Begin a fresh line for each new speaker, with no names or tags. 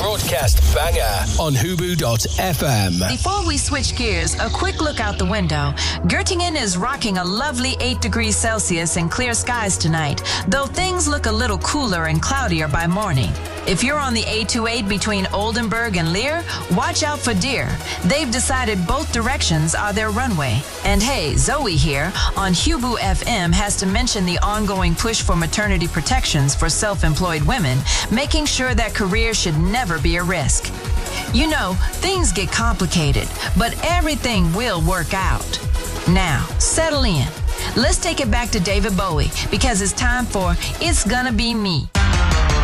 broadcast banger on Hubu.fm.
Before we switch gears, a quick look out the window. Göttingen is rocking a lovely 8 degrees Celsius and clear skies tonight, though things look a little cooler and cloudier by morning. If you're on the A28 between Oldenburg and Leer, watch out for deer. They've decided both directions are their runway. And hey, Zoe here on Hubu FM has to mention the ongoing push for maternity protections for self-employed women, making sure that careers should never be a risk. You know, things get complicated, but everything will work out. Now, settle in. Let's take it back to David Bowie because it's time for It's Gonna Be Me.